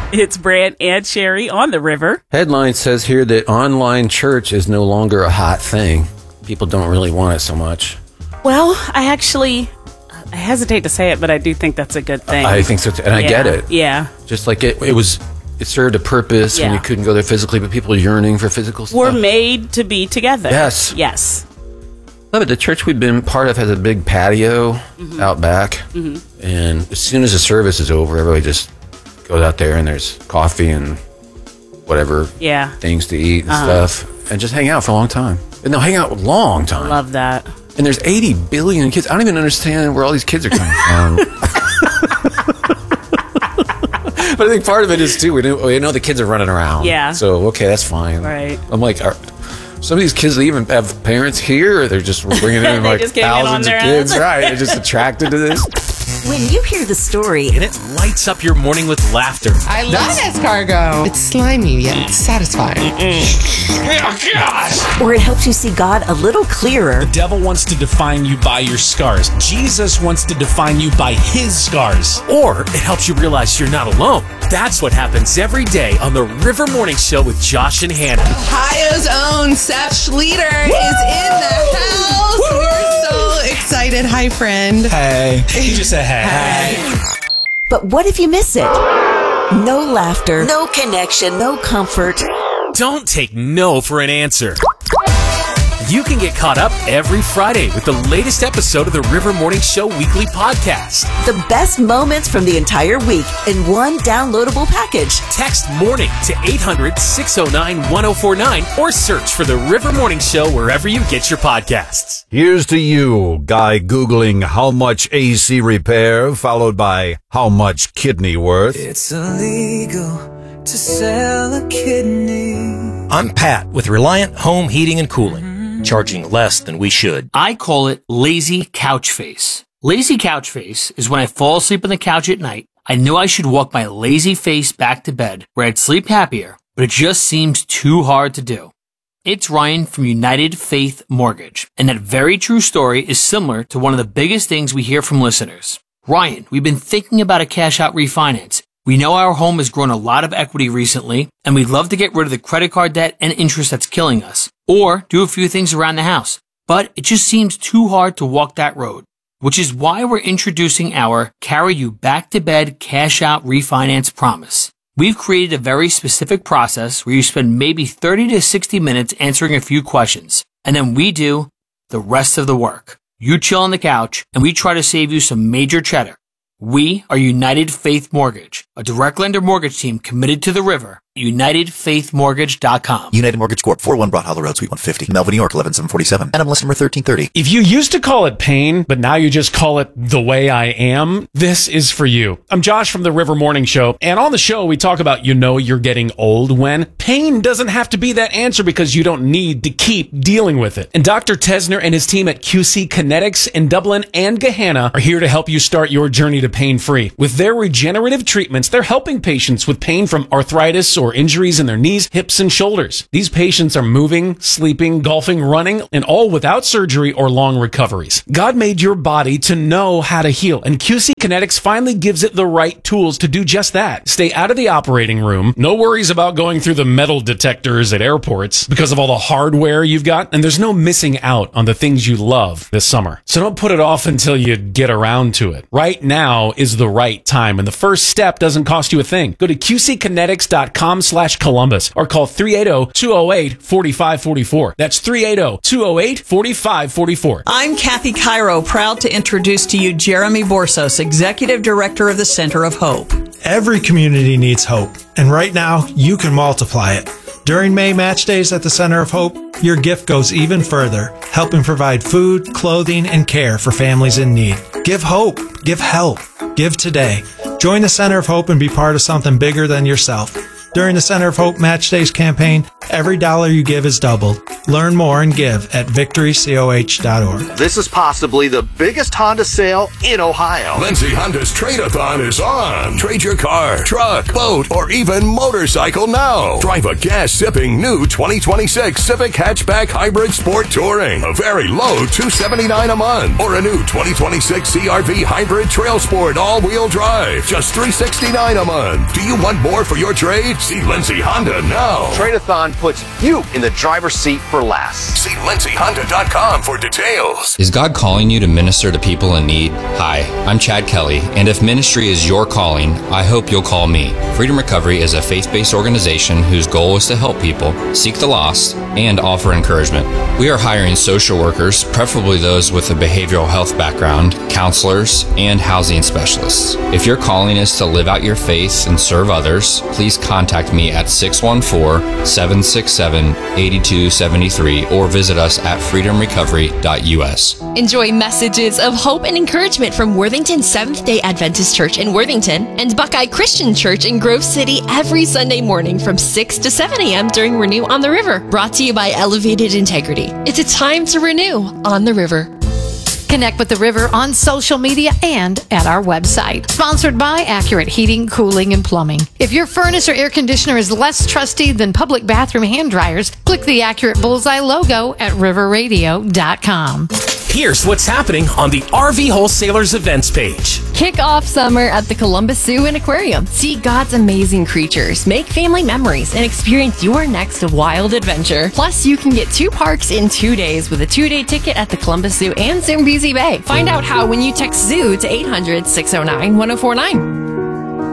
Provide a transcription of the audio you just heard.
It's Brant and Sherry on the river. Headline says here that online church is no longer a hot thing. People don't really want it so much. Well, I hesitate to say it, but I do think that's a good thing. I think so too, and I get it. Yeah. Just like it served a purpose when you couldn't go there physically, but people yearning for physical stuff. We're made to be together. Yes. Yes. But the church we've been part of has a big patio out back. And as soon as the service is over, everybody just goes out there and there's coffee and whatever things to eat and stuff. And just hang out for a long time. And they'll hang out a long time. I love that. And there's 80 billion kids. I don't even understand where all these kids are coming from. But I think part of it is, too, we know the kids are running around. Yeah. So, okay, that's fine. Right. I'm like, some of these kids, they even have parents here, or they're just bringing in like thousands of kids. Right. They're just attracted to this. When you hear the story, and it lights up your morning with laughter. I love escargot. It's slimy yet satisfying. Oh, gosh. Or it helps you see God a little clearer. The devil wants to define you by your scars. Jesus wants to define you by his scars. Or it helps you realize you're not alone. That's what happens every day on the River Morning Show with Josh and Hannah. Ohio's own Seth Schleter is in the house. Woo! We're so excited. Hi, friend. Hey. He just said hey. But what if you miss it? No laughter, no connection, no comfort. Don't take no for an answer. You can get caught up every Friday with the latest episode of the River Morning Show weekly podcast. The best moments from the entire week in one downloadable package. Text MORNING to 800-609-1049 or search for the River Morning Show wherever you get your podcasts. Here's to you, guy Googling how much AC repair, followed by how much kidney worth. It's illegal to sell a kidney. I'm Pat with Reliant Home Heating and Cooling. Charging less than we should. I call it lazy couch face. Lazy couch face is when I fall asleep on the couch at night. I know I should walk my lazy face back to bed where I'd sleep happier, but it just seems too hard to do. It's Ryan from United Faith Mortgage, and that very true story is similar to one of the biggest things we hear from listeners. Ryan, we've been thinking about a cash out refinance. We know our home has grown a lot of equity recently, and we'd love to get rid of the credit card debt and interest that's killing us, or do a few things around the house. But it just seems too hard to walk that road, which is why we're introducing our Carry You Back to Bed Cash Out Refinance Promise. We've created a very specific process where you spend maybe 30 to 60 minutes answering a few questions, and then we do the rest of the work. You chill on the couch, and we try to save you some major cheddar. We are United Faith Mortgage, a direct lender mortgage team committed to the river. UnitedFaithMortgage.com. United Mortgage Corp. 401 Broad Hollow Road, Suite 150, Melville, New York, 11747. NMLS number 1330. If you used to call it pain, but now you just call it the way I am, this is for you. I'm Josh from the River Morning Show, and on the show we talk about you're getting old when pain doesn't have to be that answer because you don't need to keep dealing with it. And Dr. Tesner and his team at QC Kinetics in Dublin and Gahanna are here to help you start your journey to pain-free. With their regenerative treatments, they're helping patients with pain from arthritis or injuries in their knees, hips, and shoulders. These patients are moving, sleeping, golfing, running, and all without surgery or long recoveries. God made your body to know how to heal, and QC Kinetics finally gives it the right tools to do just that. Stay out of the operating room. No worries about going through the metal detectors at airports because of all the hardware you've got, and there's no missing out on the things you love this summer. So don't put it off until you get around to it. Right now is the right time, and the first step doesn't cost you a thing. Go to qckinetics.com/Columbus or call 380-208-4544. That's 380-208-4544. I'm Kathy Cairo, proud to introduce to you Jeremy Borsos, Executive Director of the Center of Hope. Every community needs hope, and right now you can multiply it. During May Match Days at the Center of Hope, your gift goes even further, helping provide food, clothing, and care for families in need. Give hope. Give help. Give today. Join the Center of Hope and be part of something bigger than yourself. During the Center of Hope Match Days campaign, every dollar you give is doubled. Learn more and give at victorycoh.org. This is possibly the biggest Honda sale in Ohio. Lindsay Honda's Trade-A-Thon is on. Trade your car, truck, boat, or even motorcycle now. Drive a gas-sipping new 2026 Civic Hatchback Hybrid Sport Touring. A very low $279 a month. Or a new 2026 CRV Hybrid Trail Sport all-wheel drive. Just $369 a month. Do you want more for your trade? See Lindsay Honda now. Trade-A-Thon puts you in the driver's seat for less. See LindsayHonda.com for details. Is God calling you to minister to people in need? Hi, I'm Chad Kelly, and if ministry is your calling, I hope you'll call me. Freedom Recovery is a faith-based organization whose goal is to help people, seek the lost, and offer encouragement. We are hiring social workers, preferably those with a behavioral health background, counselors, and housing specialists. If your calling is to live out your faith and serve others, please contact me at 614-767-8273 or visit us at freedomrecovery.us. Enjoy messages of hope and encouragement from Worthington Seventh-day Adventist Church in Worthington and Buckeye Christian Church in Grove City every Sunday morning from 6 to 7 a.m. during Renew on the River, brought to you by Elevated Integrity. It's a time to renew on the river. Connect with the River on social media and at our website. Sponsored by Accurate Heating, Cooling, and Plumbing. If your furnace or air conditioner is less trusty than public bathroom hand dryers, click the Accurate Bullseye logo at riverradio.com. Here's what's happening on the RV Wholesalers events page. Kick off summer at the Columbus Zoo and Aquarium. See God's amazing creatures, make family memories, and experience your next wild adventure. Plus, you can get 2 parks in 2 days with a 2-day ticket at the Columbus Zoo and Zambezi Bay. Find out how when you text ZOO to 800-609-1049.